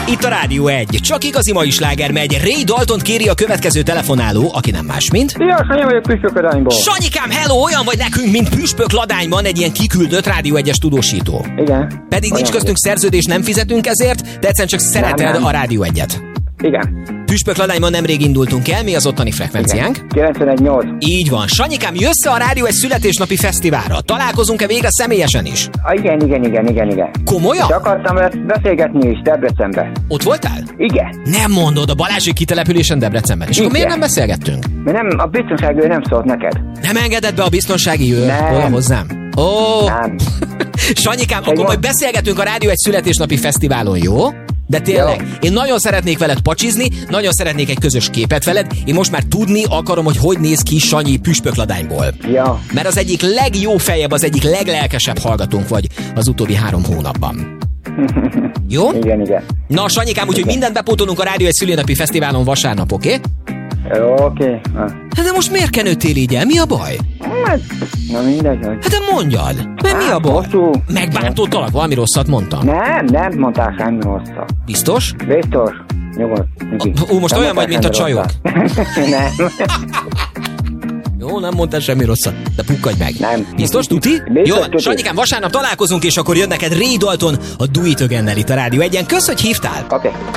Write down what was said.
Itt a Rádió 1. Csak igazi mai sláger megy. Ray Daltont kéri a következő telefonáló, aki nem más, mint... Szia, Sanyi vagyok Püspökladányból. Sanyikám, hello! Olyan vagy nekünk, mint Püspökladányban egy ilyen kiküldött Rádió 1-es tudósító. Igen. Pedig nincs köztünk szerződés, nem fizetünk ezért, de egyszerűen csak szereted Nem. a Rádió 1-et. Igen. Püspökladányban nemrég indultunk el, mi az ottani frekvenciánk? 91.8. Így van. Sanyikám, jössz-e a Rádió 1 születésnapi fesztiválra? Találkozunk-e végre személyesen is? Igen. Komolyan? És akartam beszélgetni is Debrecenbe. Ott voltál? Igen. Nem mondod, a Balázsék kitelepülésen Debrecenben. És akkor Igen. miért nem beszélgettünk? Mert nem, a biztonságőr nem szólt neked. Nem engedett be a biztonsági őr Nem. oda hozzám? Ó, Nem. Sanyikám, Hogy akkor van? majd beszélgetünk a Rádió 1 születésnapi fesztiválon, jó? De tényleg, Jó. én nagyon szeretnék veled pacsizni, nagyon szeretnék egy közös képet veled, én most már tudni akarom, hogy néz ki Sanyi Püspökladányból. Ja. Mert az egyik legjófejebb, az egyik leglelkesebb hallgatónk vagy az utóbbi 3 hónapban. Jó? Igen. Na, Sanyikám, úgyhogy mindent bepótolunk a Rádió 1 szülinapi fesztiválon vasárnap, oké? Jó, oké. Hát de most miért kenődtél így el? Mi a baj? Hát, na mindegy. Hogy... Hát de mondjad, mert mi a baj? Hosszú. Megbántottalak? Valami rosszat mondtam. Nem mondtál semmi rosszat. Biztos? Biztos. Nyugodt. Ó, most Nem olyan vagy, mint a mondtál csajok. semmi rosszat. Nem. Jó, nem mondtál semmi rosszat, de pukkadj meg. Nem. Biztos, tuti? Biztos, Jó, tuti. Sanyikám, vasárnap találkozunk, és akkor jön neked Ray Dalton a Do It Again-nel itt a Rádió 1-en. Kösz, hogy hívtál. Oké.